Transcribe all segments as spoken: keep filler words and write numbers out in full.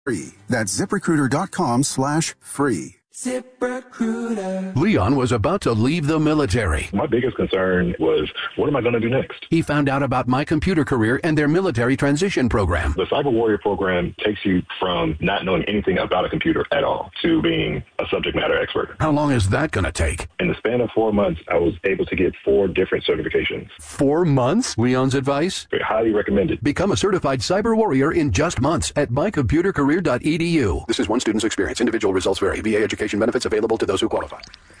Free. That's ZipRecruiter.com slash free. ZipRecruiter. Leon was about to leave the military. My biggest concern was, what am I going to do next? He found out about My Computer Career and their military transition program. The Cyber Warrior program takes you from not knowing anything about a computer at all to being a subject matter expert. How long is that going to take? In the span of four months, I was able to get four different certifications. Four months? Leon's advice? Very highly recommended. Become a certified cyber warrior in just months at my computer career dot e d u. This is one student's experience. Individual results vary. V A education benefits available to those who qualify.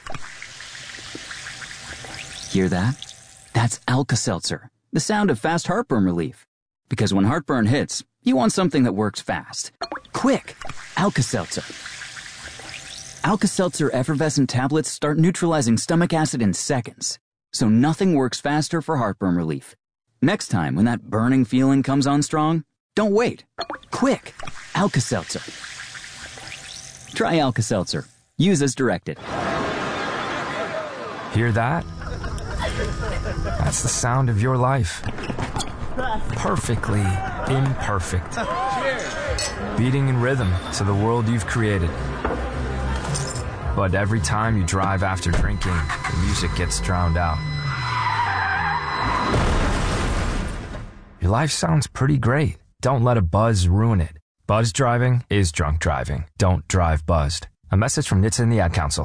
Hear that? That's Alka-Seltzer, the sound of fast heartburn relief. Because when heartburn hits, you want something that works fast. Quick! Alka-Seltzer. Alka-Seltzer effervescent tablets start neutralizing stomach acid in seconds, so nothing works faster for heartburn relief. Next time when that burning feeling comes on strong, don't wait. Quick! Alka-Seltzer. Try Alka-Seltzer. Use as directed. Hear that? That's the sound of your life. Perfectly imperfect. Beating in rhythm to the world you've created. But every time you drive after drinking, the music gets drowned out. Your life sounds pretty great. Don't let a buzz ruin it. Buzz driving is drunk driving. Don't drive buzzed. A message from N H T S A and the Ad Council.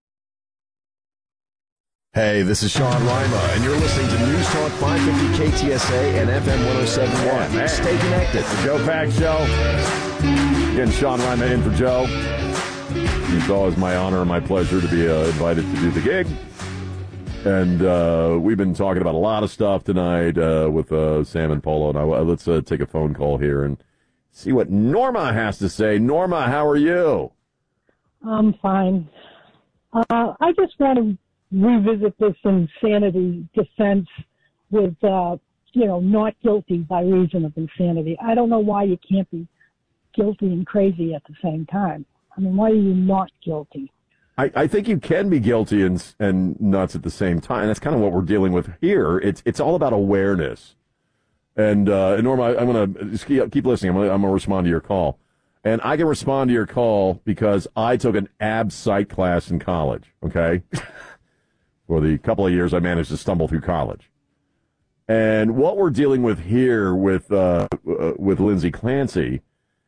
Hey, this is Sean Rima, and you're listening to News Talk five fifty K T S A and F M one oh seven point one. Yeah, Stay connected. The Joe Pags Show. Again, Sean Rima in for Joe. It's always my honor and my pleasure to be uh, invited to do the gig. And uh, we've been talking about a lot of stuff tonight uh, with uh, Sam and Polo. And I, let's uh, take a phone call here and see what Norma has to say. Norma, how are you? I'm fine. Uh, I just want to revisit this insanity defense with, uh, you know, not guilty by reason of insanity. I don't know why you can't be guilty and crazy at the same time. I mean, why are you not guilty? I, I think you can be guilty and and nuts at the same time. That's kind of what we're dealing with here. It's it's all about awareness. And, uh, and Norma, I, I'm going to just keep, keep listening. I'm going to respond to your call. And I can respond to your call because I took an ab psych class in college, okay? For the couple of years I managed to stumble through college. And what we're dealing with here with uh, uh, with Lindsay Clancy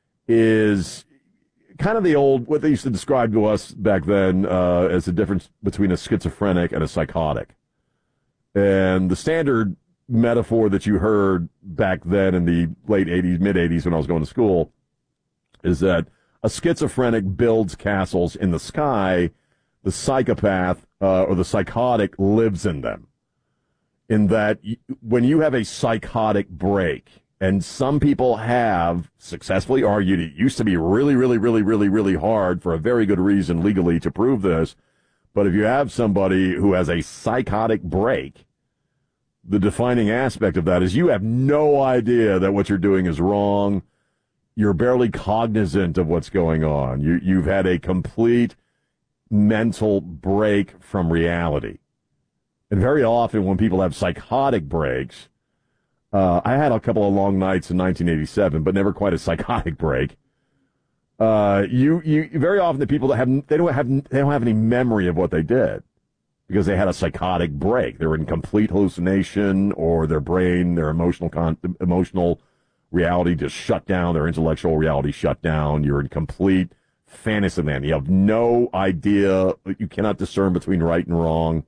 is kind of the old, what they used to describe to us back then uh, as the difference between a schizophrenic and a psychotic. And the standard metaphor that you heard back then in the late eighties, mid-eighties when I was going to school is that a schizophrenic builds castles in the sky, the psychopath uh, or the psychotic lives in them. In that y- when you have a psychotic break, and some people have successfully argued it used to be really, really, really, really, really hard for a very good reason legally to prove this, but if you have somebody who has a psychotic break, the defining aspect of that is you have no idea that what you're doing is wrong. You're barely cognizant of what's going on. You, you've had a complete mental break from reality. And very often when people have psychotic breaks, uh, I had a couple of long nights in nineteen eighty-seven, but never quite a psychotic break. Uh, you, you, very often the people that have, they don't have, they don't have any memory of what they did because they had a psychotic break. They're in complete hallucination, or their brain, their emotional, con- emotional reality just shut down, their intellectual reality shut down. You're in complete fantasy land. You have no idea. You cannot discern between right and wrong.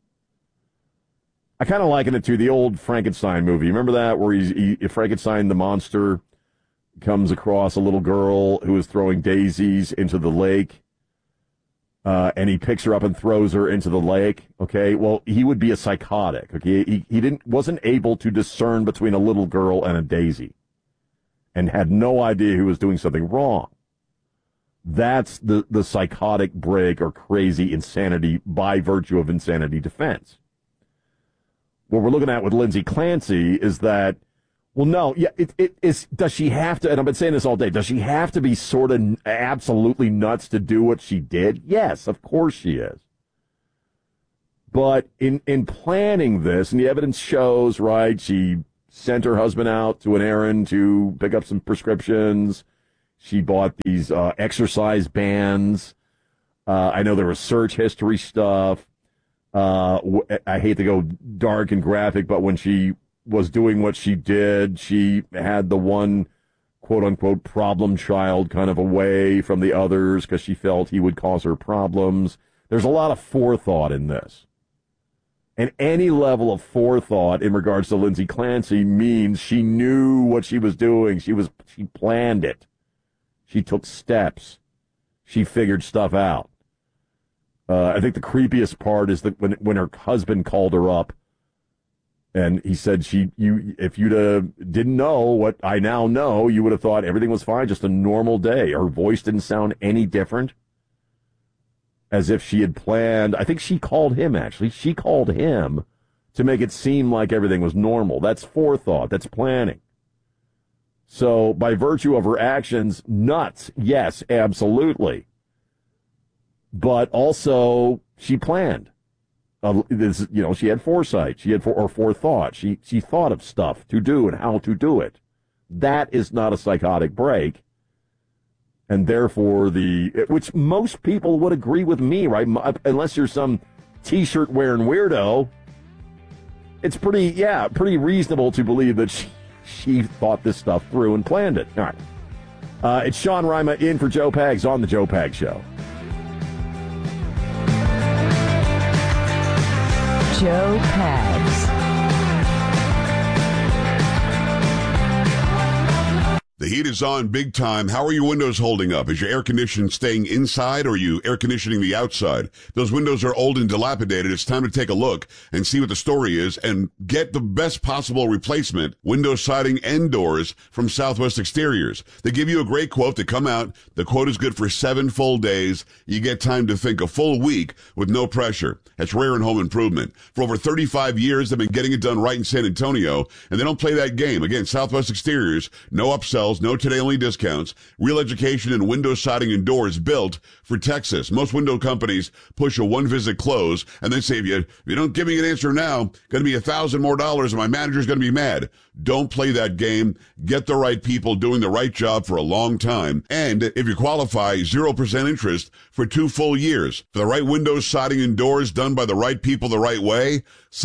I kind of liken it to the old Frankenstein movie. Remember that, where he's, he, Frankenstein, the monster, comes across a little girl who is throwing daisies into the lake, uh, and he picks her up and throws her into the lake. Okay, well, he would be a psychotic. Okay, he he didn't wasn't able to discern between a little girl and a daisy, and had no idea he was doing something wrong. That's the, the psychotic break or crazy insanity by virtue of insanity defense. What we're looking at with Lindsay Clancy is that, well, no, yeah, it, it is, does she have to, and I've been saying this all day, does she have to be sort of absolutely nuts to do what she did? Yes, of course she is. But in, in planning this, and the evidence shows, right, she sent her husband out to an errand to pick up some prescriptions. She bought these uh, exercise bands. Uh, I know there was search history stuff. Uh, w- I hate to go dark and graphic, but when she was doing what she did, she had the one quote-unquote problem child kind of away from the others because she felt he would cause her problems. There's a lot of forethought in this. And any level of forethought in regards to Lindsay Clancy means she knew what she was doing. She was she planned it. She took steps. She figured stuff out. Uh, I think the creepiest part is that when when her husband called her up, and he said, "She, you, if you'd uh, didn't know what I now know, you would have thought everything was fine, just a normal day." Her voice didn't sound any different, as if she had planned. I think she called him, actually. She called him to make it seem like everything was normal. That's forethought. That's planning. So by virtue of her actions, nuts, yes, absolutely. But also, she planned. Uh, this, you know, she had foresight. She had for, or forethought. She she thought of stuff to do and how to do it. That is not a psychotic break. And therefore, the which most people would agree with me, right? Unless you're some T-shirt wearing weirdo, it's pretty, yeah, pretty reasonable to believe that she, she thought this stuff through and planned it. All right. Uh, it's Sean Rima in for Joe Pags on the Joe Pags Show. Joe Pags. The heat is on big time. How are your windows holding up? Is your air conditioning staying inside, or are you air conditioning the outside? Those windows are old and dilapidated. It's time to take a look and see what the story is and get the best possible replacement, window siding and doors, from Southwest Exteriors. They give you a great quote. They come out. The quote is good for seven full days. You get time to think a full week with no pressure. That's rare in home improvement. For over thirty-five years, they've been getting it done right in San Antonio, and they don't play that game. Again, Southwest Exteriors, no upsells, no today-only discounts, real education in window siding and doors built for Texas. Most window companies push a one-visit close, and then say, if you, if you don't give me an answer now, going to be a thousand more dollars, and my manager's going to be mad. Don't play that game. Get the right people doing the right job for a long time. And if you qualify, zero percent interest for two full years. For the right windows, siding, and doors done by the right people the right way,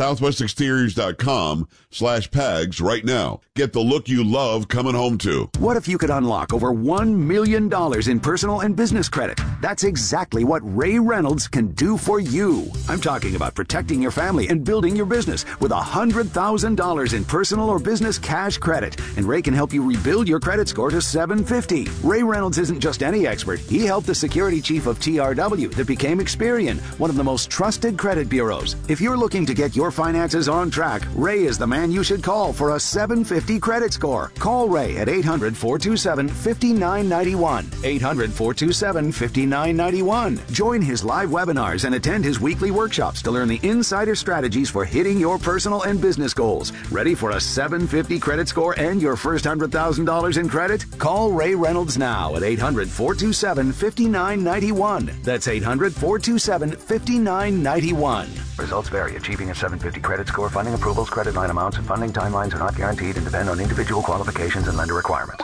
southwestexteriors.com slash pags right now. Get the look you love coming home to. What if you could unlock over one million dollars in personal and business credit? That's exactly what Ray Reynolds can do for you. I'm talking about protecting your family and building your business with one hundred thousand dollars in personal or business cash credit. And Ray can help you rebuild your credit score to seven fifty. Ray Reynolds isn't just any expert. He helped the security chief of T R W that became Experian, one of the most trusted credit bureaus. If you're looking to get your finances on track, Ray is the man you should call for a seven fifty credit score. Call Ray at eight hundred, four two seven, five nine nine one. eight hundred, four two seven, five nine nine one. Join his live webinars and attend his weekly workshops to learn the insider strategies for hitting your personal and business goals. Ready for a seven fifty credit score and your first one hundred thousand dollars in credit? Call Ray Reynolds now at eight hundred, four two seven, five nine nine one. That's eight hundred, four two seven, five nine nine one. Results vary. Achieving a seven fifty credit score, funding approvals, credit line amounts, and funding timelines are not guaranteed and depend on individual qualifications and lender requirements.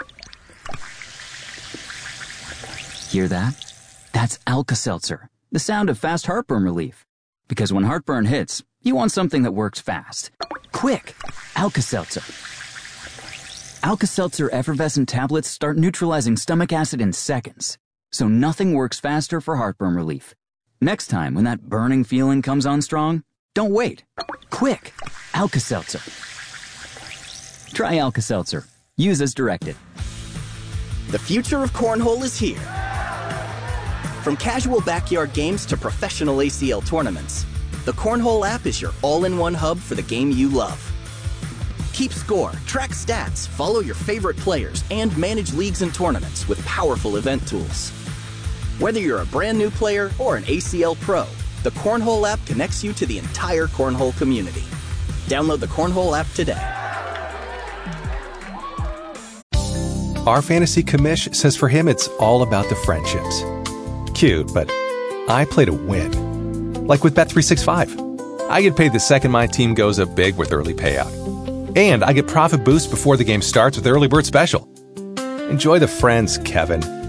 Hear that? That's Alka-Seltzer, the sound of fast heartburn relief. Because when heartburn hits, you want something that works fast. Quick! Alka-Seltzer. Alka-Seltzer effervescent tablets start neutralizing stomach acid in seconds. So nothing works faster for heartburn relief. Next time when that burning feeling comes on strong, don't wait. Quick! Alka-Seltzer. Try Alka-Seltzer. Use as directed. The future of cornhole is here. From casual backyard games to professional A C L tournaments, the Cornhole app is your all-in-one hub for the game you love. Keep score, track stats, follow your favorite players, and manage leagues and tournaments with powerful event tools. Whether you're a brand new player or an A C L pro, the Cornhole app connects you to the entire Cornhole community. Download the Cornhole app today. Our fantasy commish says for him it's all about the friendships. Cute, but I play to win. Like with Bet three sixty-five. I get paid the second my team goes up big with early payout. And I get profit boost before the game starts with Early Bird Special. Enjoy the friends, Kevin.